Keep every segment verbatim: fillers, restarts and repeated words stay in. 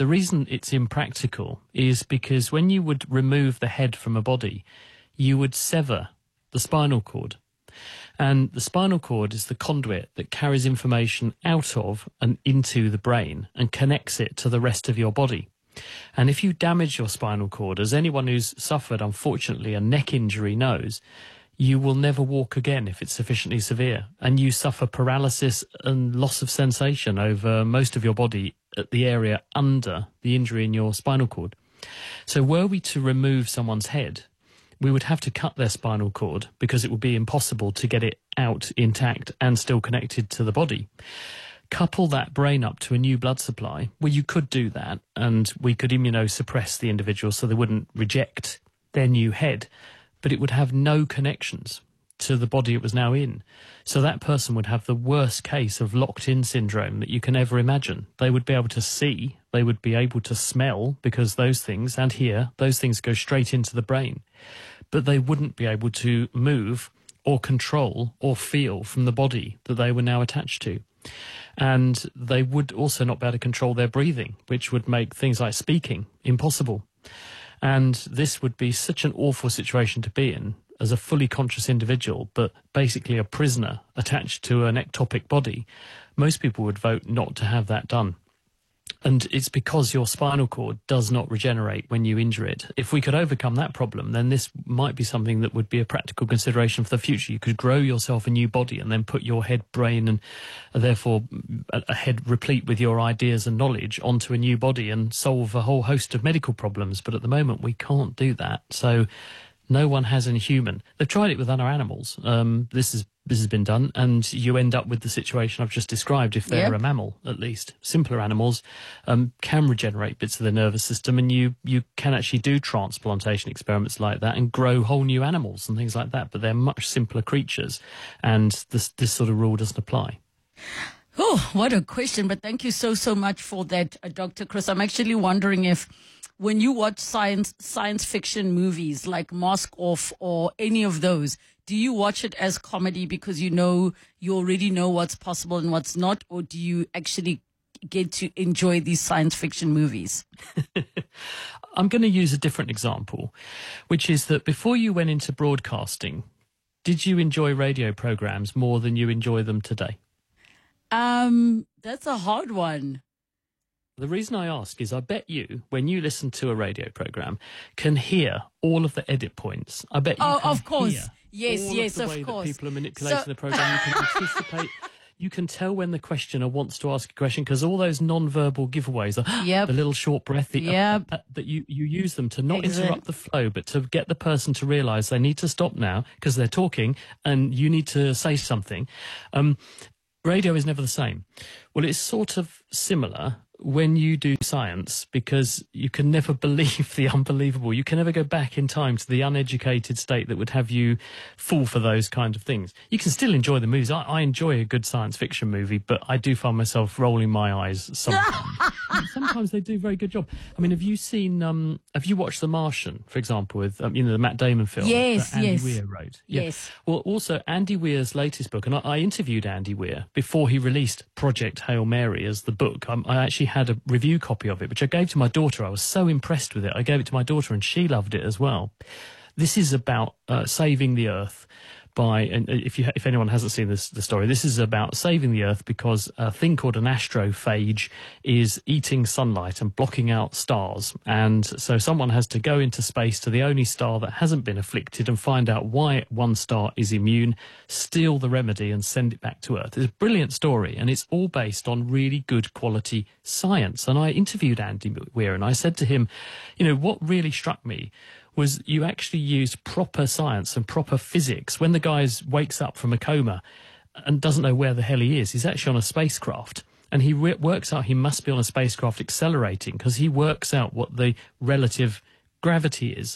the reason it's impractical is because when you would remove the head from a body, you would sever the spinal cord. And the spinal cord is the conduit that carries information out of and into the brain and connects it to the rest of your body. And if you damage your spinal cord, as anyone who's suffered, unfortunately, a neck injury knows, you will never walk again if it's sufficiently severe. And you suffer paralysis and loss of sensation over most of your body at the area under the injury in your spinal cord. So were we to remove someone's head, we would have to cut their spinal cord because it would be impossible to get it out intact and still connected to the body. Couple that brain up to a new blood supply, well, you could do that, and we could immunosuppress the individual so they wouldn't reject their new head, but it would have no connections to the body it was now in. So that person would have the worst case of locked-in syndrome that you can ever imagine. They would be able to see, they would be able to smell, because those things, and hear, those things go straight into the brain. But they wouldn't be able to move or control or feel from the body that they were now attached to. And they would also not be able to control their breathing, which would make things like speaking impossible. And this would be such an awful situation to be in as a fully conscious individual, but basically a prisoner attached to an ectopic body. Most people would vote not to have that done. And it's because your spinal cord does not regenerate when you injure it. If we could overcome that problem, then this might be something that would be a practical consideration for the future. You could grow yourself a new body and then put your head, brain, and therefore a head replete with your ideas and knowledge onto a new body and solve a whole host of medical problems. But at the moment, we can't do that. So no one has any human. They've tried it with other animals. Um, this is This has been done, and you end up with the situation I've just described if they're Yep. a mammal, at least. Simpler animals um, can regenerate bits of the nervous system, and you, you can actually do transplantation experiments like that and grow whole new animals and things like that, but they're much simpler creatures, and this, this sort of rule doesn't apply. Oh, what a question, but thank you so, so much for that, uh, Doctor Chris. I'm actually wondering if when you watch science science fiction movies like Mask Off or any of those, do you watch it as comedy because you know, you already know what's possible and what's not, or do you actually get to enjoy these science fiction movies? I'm going to use a different example, which is that before you went into broadcasting, did you enjoy radio programs more than you enjoy them today? Um, that's a hard one. The reason I ask is I bet you, when you listen to a radio program, can hear all of the edit points. I bet you Oh, can of course. hear Yes, all yes, of the of way course. that people are manipulating So- the program. You can anticipate. You can tell when the questioner wants to ask a question because all those non-verbal giveaways, are, Yep. the little short breath, the, Yep. uh, uh, that you, you use them to not Exact- interrupt the flow, but to get the person to realise they need to stop now because they're talking and you need to say something. Um, radio is never the same. Well, it's sort of similar when you do science, because you can never believe the unbelievable. You can never go back in time to the uneducated state that would have you fall for those kind of things. You can still enjoy the movies. I, I enjoy a good science fiction movie, but I do find myself rolling my eyes sometimes. Sometimes they do a very good job. I mean, have you seen, um, have you watched The Martian, for example, with, um, you know, the Matt Damon film Yes, that Andy yes. Weir wrote? Yes. Well, also Andy Weir's latest book, and I, I interviewed Andy Weir before he released Project Hail Mary as the book. Um, I actually had a review copy of it, which I gave to my daughter. I was so impressed with it. I gave it to my daughter and she loved it as well. This is about uh, saving the Earth by, and if you if anyone hasn't seen this the story, this is about saving the Earth because a thing called an astrophage is eating sunlight and blocking out stars, and so someone has to go into space to the only star that hasn't been afflicted and find out why one star is immune, steal the remedy and send it back to Earth. It's a brilliant story, and it's all based on really good quality science. And I interviewed Andy Weir and I said to him, you know, what really struck me was you actually used proper science and proper physics. When the guy wakes up from a coma and doesn't know where the hell he is, he's actually on a spacecraft. And he works out he must be on a spacecraft accelerating because he works out what the relative gravity is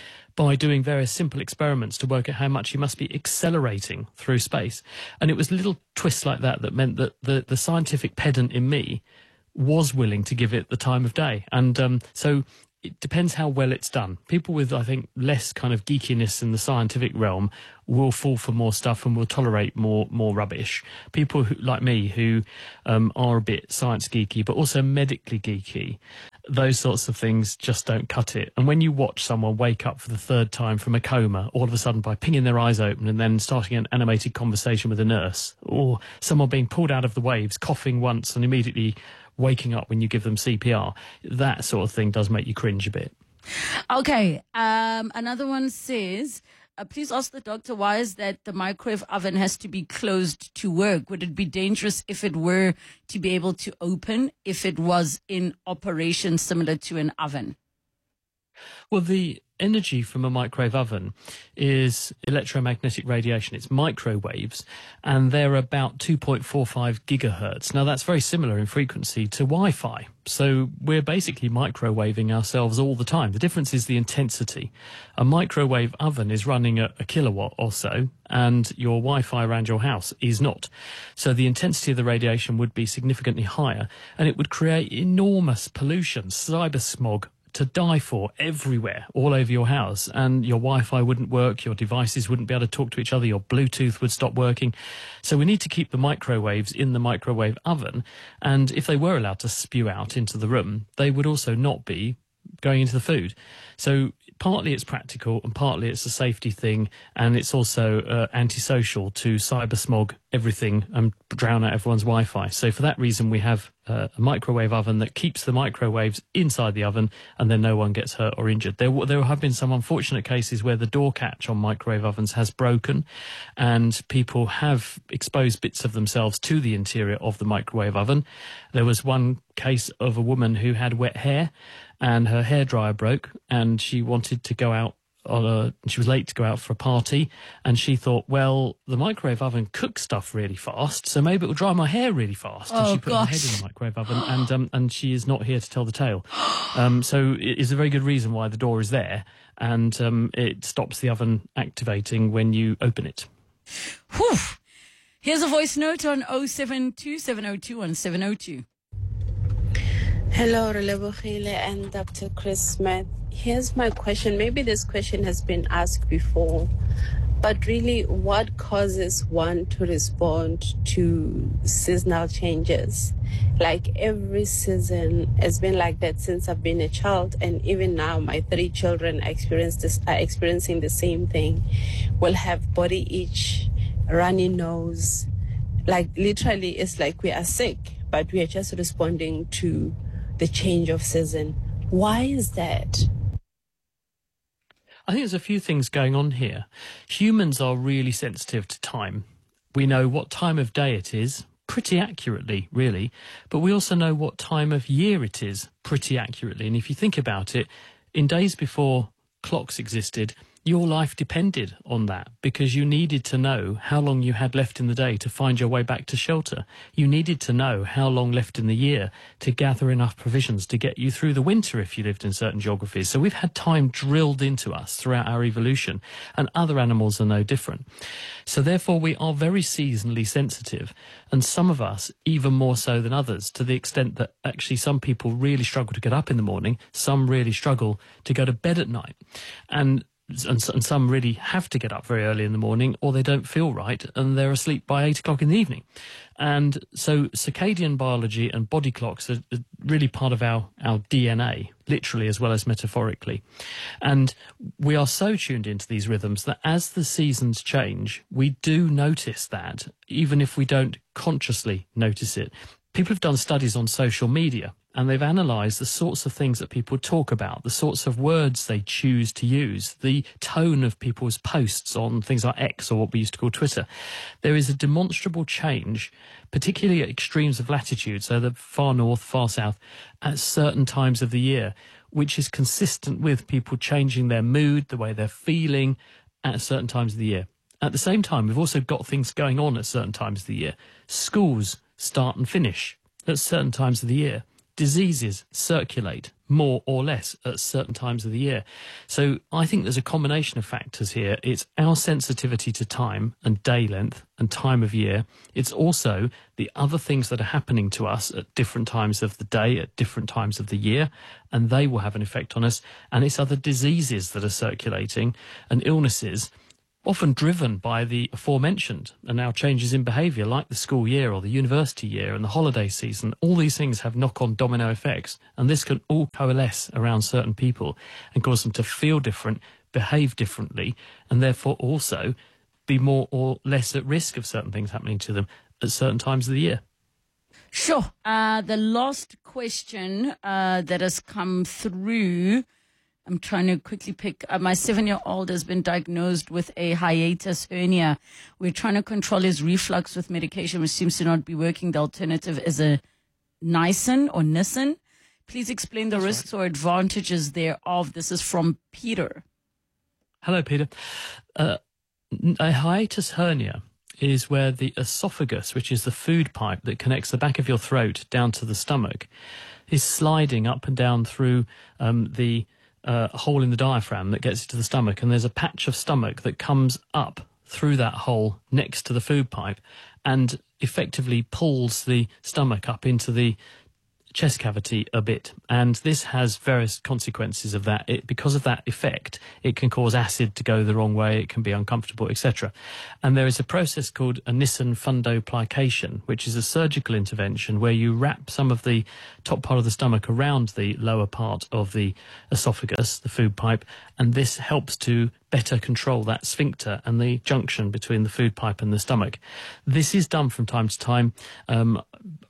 by doing various simple experiments to work out how much he must be accelerating through space. And it was little twists like that that meant that the, the scientific pedant in me was willing to give it the time of day. And um, so it depends how well it's done. People with, I think, less kind of geekiness in the scientific realm will fall for more stuff and will tolerate more more rubbish. People who, like me, who um, are a bit science geeky, but also medically geeky, those sorts of things just don't cut it. And when you watch someone wake up for the third time from a coma, all of a sudden by pinging their eyes open and then starting an animated conversation with a nurse, or someone being pulled out of the waves, coughing once and immediately waking up when you give them C P R, that sort of thing does make you cringe a bit. Okay, um, another one says, Uh, please ask the doctor, why is that the microwave oven has to be closed to work? Would it be dangerous if it were to be able to open, if it was in operation similar to an oven? Well, the energy from a microwave oven is electromagnetic radiation. It's microwaves, and they're about two point four five gigahertz. Now, that's very similar in frequency to Wi-Fi. So we're basically microwaving ourselves all the time. The difference is the intensity. A microwave oven is running at a kilowatt or so, and your Wi-Fi around your house is not. So the intensity of the radiation would be significantly higher, and it would create enormous pollution, cyber smog, to die for everywhere, all over your house, and your Wi-Fi wouldn't work, your devices wouldn't be able to talk to each other, your Bluetooth would stop working. So we need to keep the microwaves in the microwave oven, and if they were allowed to spew out into the room, they would also not be going into the food. So partly it's practical and partly it's a safety thing, and it's also uh, antisocial to cyber smog everything and drown out everyone's Wi-Fi. So for that reason, we have uh, a microwave oven that keeps the microwaves inside the oven, and then no one gets hurt or injured. There, there have been some unfortunate cases where the door catch on microwave ovens has broken, and people have exposed bits of themselves to the interior of the microwave oven. There was one case of a woman who had wet hair, and her hairdryer broke, and she wanted to go out on a, she was late to go out for a party, and she thought, well, the microwave oven cooks stuff really fast, so maybe it will dry my hair really fast. Oh, and she put gosh. her head in the microwave oven, and um, and she is not here to tell the tale. Um, so it is a very good reason why the door is there, and um, it stops the oven activating when you open it. Whew. Here's a voice note on oh seven two, seven oh two, one seven oh two. Hello, Relebogile and Doctor Chris Smith. Here's my question. Maybe this question has been asked before, but really, what causes one to respond to seasonal changes? Like every season has been like that since I've been a child, and even now, my three children experience this, are experiencing the same thing. We'll have body itch, runny nose. Like literally, it's like we are sick, but we are just responding to the change of season. Why is that? I think there's a few things going on here. Humans are really sensitive to time. We know what time of day it is pretty accurately, really, but we also know what time of year it is pretty accurately. And if you think about it, in days before clocks existed, your life depended on that, because you needed to know how long you had left in the day to find your way back to shelter. You needed to know how long left in the year to gather enough provisions to get you through the winter if you lived in certain geographies. So we've had time drilled into us throughout our evolution, and other animals are no different. So therefore we are very seasonally sensitive, and some of us even more so than others, to the extent that actually some people really struggle to get up in the morning, some really struggle to go to bed at night. And And, and some really have to get up very early in the morning, or they don't feel right and they're asleep by eight o'clock in the evening. And so circadian biology and body clocks are really part of our, our D N A, literally as well as metaphorically. And we are so tuned into these rhythms that as the seasons change, we do notice that, even if we don't consciously notice it. People have done studies on social media, and they've analysed the sorts of things that people talk about, the sorts of words they choose to use, the tone of people's posts on things like X, or what we used to call Twitter. There is a demonstrable change, particularly at extremes of latitude, so the far north, far south, at certain times of the year, which is consistent with people changing their mood, the way they're feeling at certain times of the year. At the same time, we've also got things going on at certain times of the year. Schools start and finish at certain times of the year. Diseases circulate more or less at certain times of the year. So I think there's a combination of factors here. It's our sensitivity to time and day length and time of year. It's also the other things that are happening to us at different times of the day, at different times of the year, and they will have an effect on us. And it's other diseases that are circulating and illnesses often driven by the aforementioned and now changes in behaviour, like the school year or the university year and the holiday season. All these things have knock-on domino effects, and this can all coalesce around certain people and cause them to feel different, behave differently, and therefore also be more or less at risk of certain things happening to them at certain times of the year. Sure. Uh, the last question uh, that has come through, I'm trying to quickly pick. Uh, my seven-year-old has been diagnosed with a hiatus hernia. We're trying to control his reflux with medication, which seems to not be working. The alternative is a Nisin or Nissen. Please explain the That's risks right. or advantages thereof. This is from Peter. Hello, Peter. Uh, a hiatus hernia is where the esophagus, which is the food pipe that connects the back of your throat down to the stomach, is sliding up and down through um, the uh, hole in the diaphragm that gets to the stomach. And there's a patch of stomach that comes up through that hole next to the food pipe and effectively pulls the stomach up into the chest cavity a bit, and this has various consequences of that. It, because of that effect, it can cause acid to go the wrong way, it can be uncomfortable, et cetera. And there is a process called a Nissen fundoplication, which is a surgical intervention where you wrap some of the top part of the stomach around the lower part of the esophagus, the food pipe, and this helps to better control that sphincter and the junction between the food pipe and the stomach. This is done from time to time, um,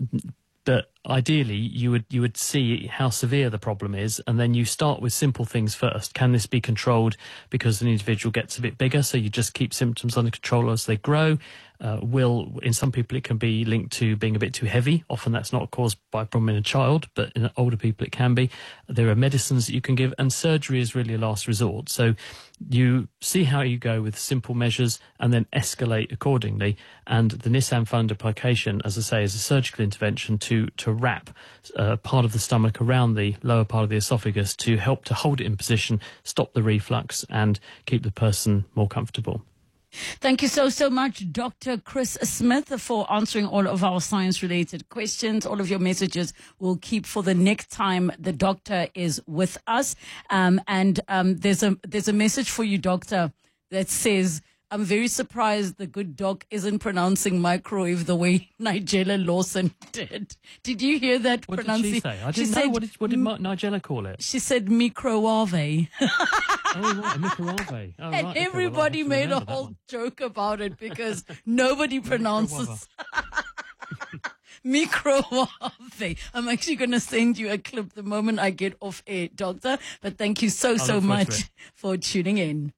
but ideally you would you would see how severe the problem is, and then you start with simple things first. Can this be controlled because an individual gets a bit bigger, so you just keep symptoms under control as they grow? Uh, will in some people it can be linked to being a bit too heavy. Often that's not caused by a problem in a child, but in older people it can be. There are medicines that you can give, and surgery is really a last resort. So you see how you go with simple measures and then escalate accordingly. And the Nissen fundoplication, as I say, is a surgical intervention to to wrap uh, part of the stomach around the lower part of the esophagus to help to hold it in position, stop the reflux, and keep the person more comfortable. Thank you so, so much, Doctor Chris Smith, for answering all of our science-related questions. All of your messages we'll keep for the next time the doctor is with us. Um, and um, there's a there's a message for you, Doctor, that says, I'm very surprised the good doc isn't pronouncing microwave the way Nigella Lawson did. Did you hear that pronunciation? What did she say? I didn't know. Said, what did, what did Nigella call it? She said microwave. Oh, right, a microwave. Oh, and right, everybody okay, well, made a whole joke about it because nobody pronounces microwave. I'm actually going to send you a clip the moment I get off air, Doctor. But thank you so, so much for tuning in.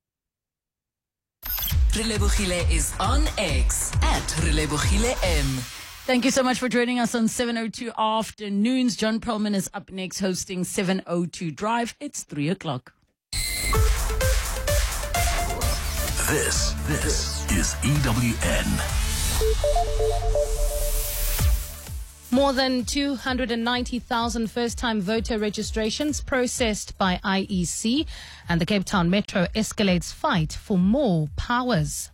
Relebogile is on X at Relebogile M. Thank you so much for joining us on seven oh two Afternoons. John Perlman is up next hosting seven oh two Drive. It's three o'clock. This, this is E W N. More than two hundred ninety thousand first-time voter registrations processed by I E C, and the Cape Town Metro escalates fight for more powers.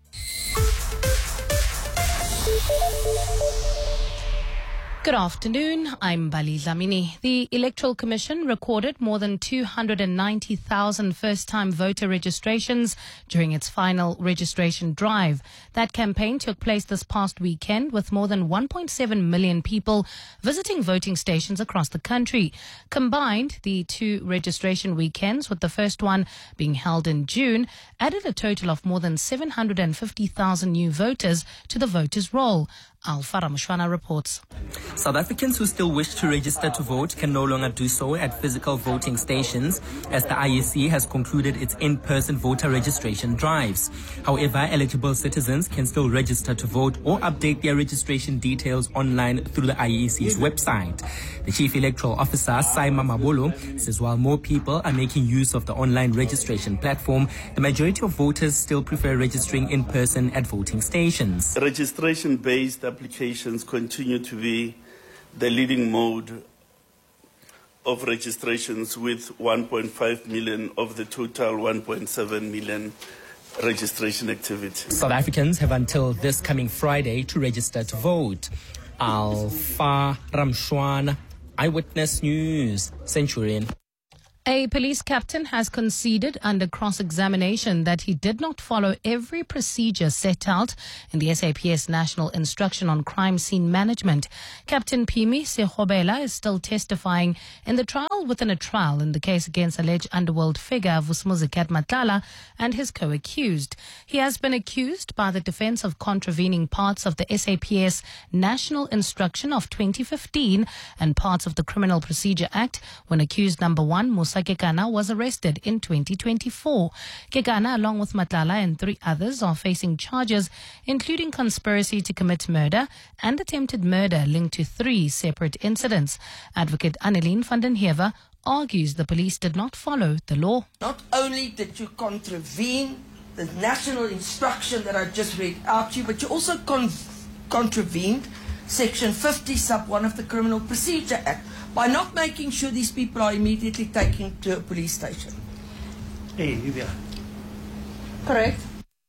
Good afternoon, I'm Bali Dlamini. The Electoral Commission recorded more than two hundred ninety thousand first-time voter registrations during its final registration drive. That campaign took place this past weekend with more than one point seven million people visiting voting stations across the country. Combined, the two registration weekends, with the first one being held in June, added a total of more than seven hundred fifty thousand new voters to the voters' roll. Alfa Ramshwana reports. South Africans who still wish to register to vote can no longer do so at physical voting stations, as the I E C has concluded its in-person voter registration drives. However, eligible citizens can still register to vote or update their registration details online through the I E C's website. The Chief Electoral Officer, Saima Mabolo, says while more people are making use of the online registration platform, the majority of voters still prefer registering in person at voting stations. Registration-based applications continue to be the leading mode of registrations, with one point five million of the total one point seven million registration activity. South Africans have until this coming Friday to register to vote. Alfa Ramshwana, Eyewitness News, Centurion. A police captain has conceded under cross-examination that he did not follow every procedure set out in the S A P S National Instruction on Crime Scene Management. Captain Pimi Sehobela is still testifying in the trial within a trial in the case against alleged underworld figure Vusumuzi Matlala and his co-accused. He has been accused by the defense of contravening parts of the S A P S National Instruction of twenty fifteen and parts of the Criminal Procedure Act when accused number one, Musa Kekana, was arrested in twenty twenty-four. Kekana, along with Matlala and three others, are facing charges including conspiracy to commit murder and attempted murder linked to three separate incidents. Advocate Annelien van den Heever argues the police did not follow the law. Not only did you contravene the national instruction that I just read out to you, but you also con- contravened Section fifty, sub one of the Criminal Procedure Act by not making sure these people are immediately taken to a police station. Hey, Yuvia. Correct.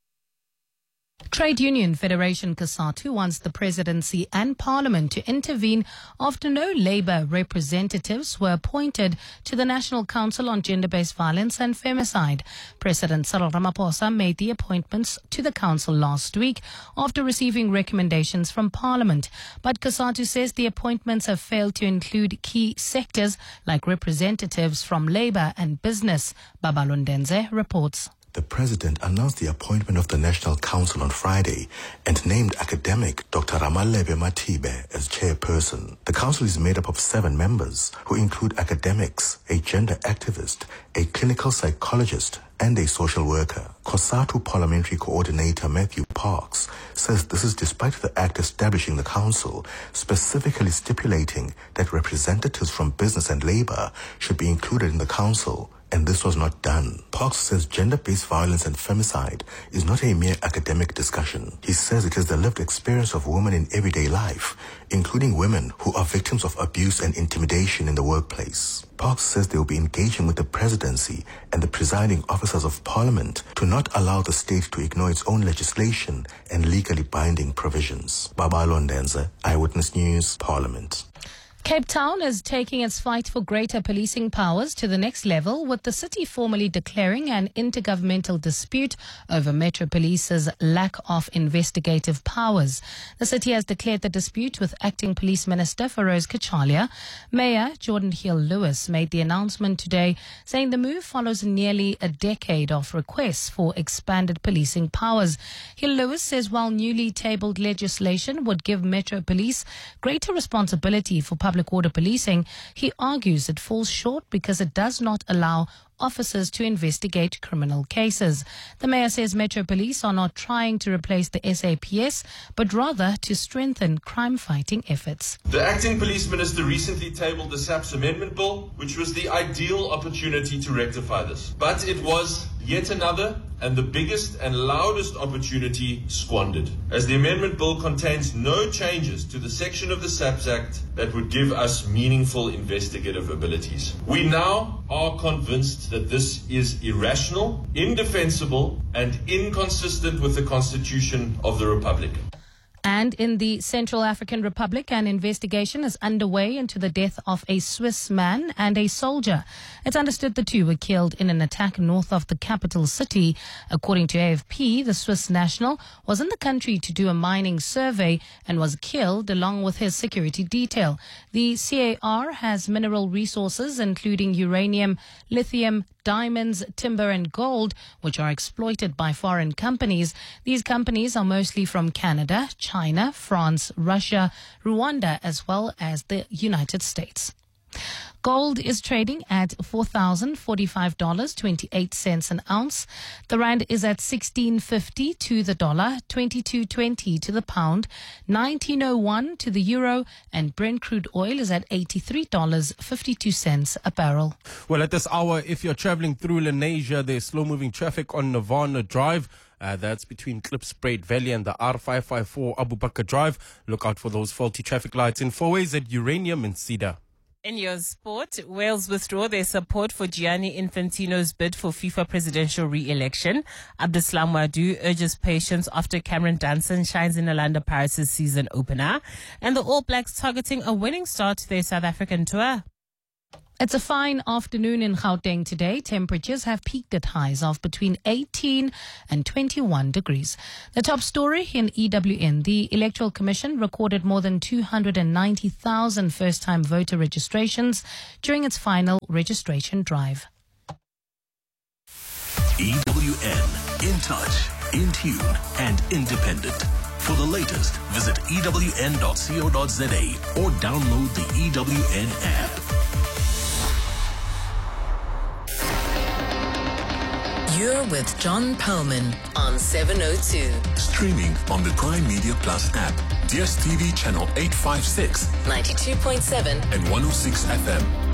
Trade Union Federation COSATU wants the presidency and parliament to intervene after no Labour representatives were appointed to the National Council on Gender-Based Violence and Femicide. President Cyril Ramaphosa made the appointments to the council last week after receiving recommendations from parliament. But COSATU says the appointments have failed to include key sectors like representatives from Labour and business. Babalo Ndenze reports. The president announced the appointment of the National Council on Friday and named academic Doctor Ramalebe Matibe as chairperson. The council is made up of seven members who include academics, a gender activist, a clinical psychologist, and a social worker. COSATU Parliamentary Coordinator Matthew Parks says this is despite the act establishing the council, specifically stipulating that representatives from business and labour should be included in the council, and this was not done. Parks says gender-based violence and femicide is not a mere academic discussion. He says it is the lived experience of women in everyday life, including women who are victims of abuse and intimidation in the workplace. Parks says they will be engaging with the presidency and the presiding officers of parliament to not allow the state to ignore its own legislation and legally binding provisions. Babalo Ndenze, Eyewitness News, Parliament. Cape Town is taking its fight for greater policing powers to the next level, with the city formally declaring an intergovernmental dispute over Metro Police's lack of investigative powers. The city has declared the dispute with Acting Police Minister Feroz Kachalia. Mayor Jordan Hill-Lewis made the announcement today, saying the move follows nearly a decade of requests for expanded policing powers. Hill-Lewis says while newly tabled legislation would give Metro Police greater responsibility for public Public order policing, he argues it falls short because it does not allow officers to investigate criminal cases. The mayor says Metro Police are not trying to replace the S A P S, but rather to strengthen crime-fighting efforts. The Acting Police Minister recently tabled the S A P S Amendment Bill, which was the ideal opportunity to rectify this. But it was yet another and the biggest and loudest opportunity squandered, as the amendment bill contains no changes to the section of the S A P S Act that would give us meaningful investigative abilities. We now are convinced that this is irrational, indefensible, and inconsistent with the Constitution of the Republic. And in the Central African Republic, an investigation is underway into the death of a Swiss man and a soldier. It's understood the two were killed in an attack north of the capital city. According to A F P, the Swiss national was in the country to do a mining survey and was killed along with his security detail. The C A R has mineral resources including uranium, lithium, diamonds, timber and gold, which are exploited by foreign companies. These companies are mostly from Canada, China, France, Russia, Rwanda, as well as the United States. Gold is trading at four thousand forty-five dollars and twenty-eight cents an ounce. The rand is at sixteen fifty to the dollar, twenty-two twenty to the pound, nineteen oh one to the euro, and Brent crude oil is at eighty-three dollars and fifty-two cents a barrel. Well, at this hour, if you're traveling through Lenasia, there's slow-moving traffic on Nirvana Drive. Uh, that's between Klipspruit Valley and the R five five four Abu Bakr Drive. Look out for those faulty traffic lights in four-ways at Uranium and Cedar. In your sport, Wales withdraw their support for Gianni Infantino's bid for FIFA presidential re-election. Abdeslam Wadu urges patience after Cameron Danson shines in Orlando Pirates' season opener. And the All Blacks targeting a winning start to their South African tour. It's a fine afternoon in Gauteng today. Temperatures have peaked at highs of between eighteen and twenty-one degrees. The top story in E W N. The Electoral Commission recorded more than two hundred ninety thousand first-time voter registrations during its final registration drive. E W N, in touch, in tune, and independent. For the latest, visit E W N dot co dot za or download the E W N app. You're with John Perlman on seven oh two. Streaming on the Prime Media Plus app, D S T V channel eight fifty-six, ninety-two point seven and one oh six F M.